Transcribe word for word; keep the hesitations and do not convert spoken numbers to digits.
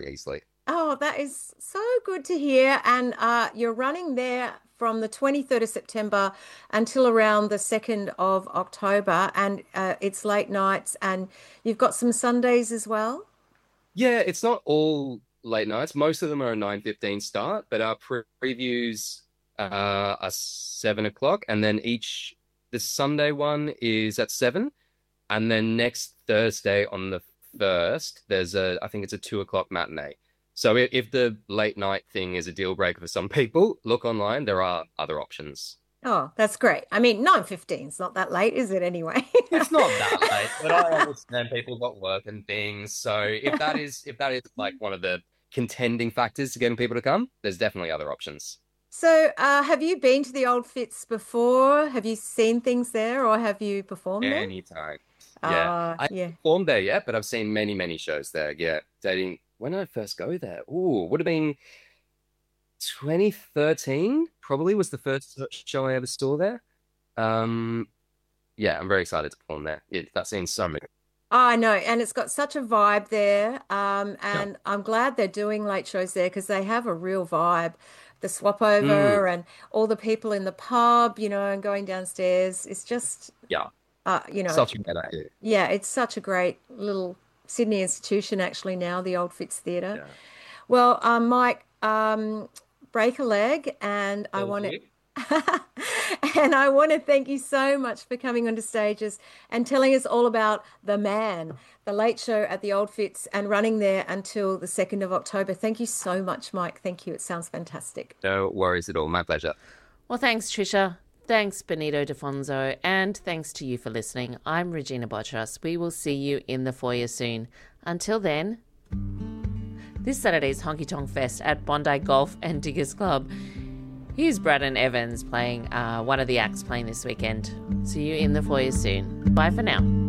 easily. Oh, that is so good to hear. And uh, you're running there from the twenty-third of September until around the second of October, and uh, it's late nights, and you've got some Sundays as well. Yeah, it's not all late nights. Most of them are a nine fifteen start, but our pre previews uh, are seven o'clock, and then each the Sunday one is at seven, and then next Thursday on the first, there's a I think it's a two o'clock matinee. So if, if the late night thing is a deal breaker for some people, look online. There are other options. Oh, that's great. I mean, nine fifteen is not that late, is it anyway? It's not that late, but I understand people got work and things. So if that is if that is like one of the contending factors to getting people to come, there's definitely other options. So, uh, have you been to the Old Fits before? Have you seen things there, or have you performed there? Anytime. Yeah. Uh, I yeah. haven't performed there yet, but I've seen many, many shows there. Yeah. Dating when did I first go there? Ooh, would have been twenty thirteen, probably was the first show I ever saw there. Um, yeah, I'm very excited to perform there. It, that seems so good. I know, and it's got such a vibe there. Um, Yeah. and I'm glad they're doing late shows there because they have a real vibe. The swap Mm, over and all the people in the pub, you know, and going downstairs. It's just, yeah. uh, you know, Such a good idea. yeah, it's such a great little Sydney institution actually now, the Old Fitz Theatre. Yeah. Well, um, Mike, um, break a leg, and I Thank want to you. and I want to thank you so much for coming onto stages and telling us all about The Man, the late show at the Old Fitz, and running there until the second of October. Thank you so much, Mike. Thank you. It sounds fantastic. No worries at all. My pleasure. Well, thanks, Trisha. Thanks, Benito Defonso. And thanks to you for listening. I'm Regina Botras. We will see you in the foyer soon. Until then, this Saturday's Honky Tonk Fest at Bondi Golf and Diggers Club. Here's Braddon Evans playing uh, one of the acts playing this weekend. See you in the foyer soon. Bye for now.